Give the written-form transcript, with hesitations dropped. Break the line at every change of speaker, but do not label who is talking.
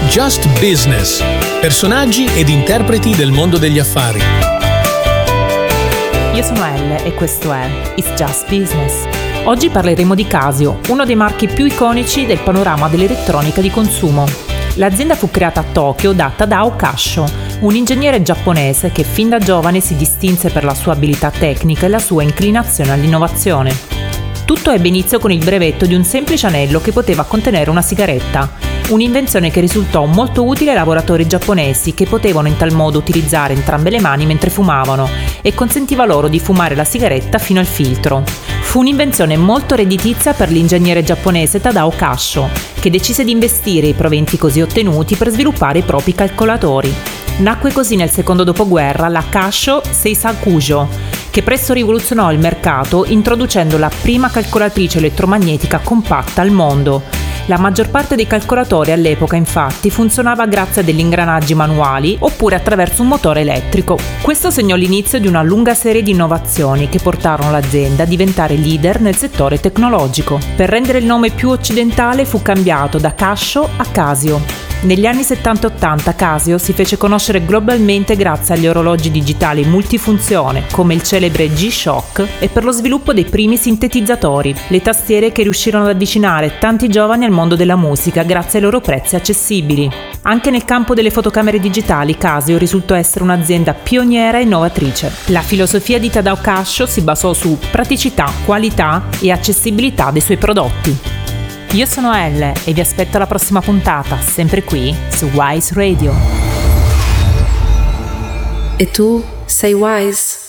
It's Just Business. Personaggi ed interpreti del mondo degli affari.
Io sono Elle e questo è It's Just Business. Oggi parleremo di Casio, uno dei marchi più iconici del panorama dell'elettronica di consumo. L'azienda fu creata a Tokyo da Tadao Kasho, un ingegnere giapponese che fin da giovane si distinse per la sua abilità tecnica e la sua inclinazione all'innovazione. Tutto ebbe inizio con il brevetto di un semplice anello che poteva contenere una sigaretta, un'invenzione che risultò molto utile ai lavoratori giapponesi che potevano in tal modo utilizzare entrambe le mani mentre fumavano e consentiva loro di fumare la sigaretta fino al filtro. Fu un'invenzione molto redditizia per l'ingegnere giapponese Tadao Kasho, che decise di investire i proventi così ottenuti per sviluppare i propri calcolatori. Nacque così nel secondo dopoguerra la Casio Seisakujo, che presto rivoluzionò il mercato introducendo la prima calcolatrice elettromagnetica compatta al mondo. La maggior parte dei calcolatori all'epoca infatti funzionava grazie a degli ingranaggi manuali oppure attraverso un motore elettrico. Questo segnò l'inizio di una lunga serie di innovazioni che portarono l'azienda a diventare leader nel settore tecnologico. Per rendere il nome più occidentale fu cambiato da Casio a Casio. Negli anni 70 e 80 Casio si fece conoscere globalmente grazie agli orologi digitali multifunzione come il celebre G-Shock e per lo sviluppo dei primi sintetizzatori, le tastiere che riuscirono ad avvicinare tanti giovani al mondo della musica grazie ai loro prezzi accessibili. Anche nel campo delle fotocamere digitali Casio risultò essere un'azienda pioniera e innovatrice. La filosofia di Tadao Kasho si basò su praticità, qualità e accessibilità dei suoi prodotti. Io sono Elle e vi aspetto alla prossima puntata, sempre qui su Wise Radio.
E tu sei Wise?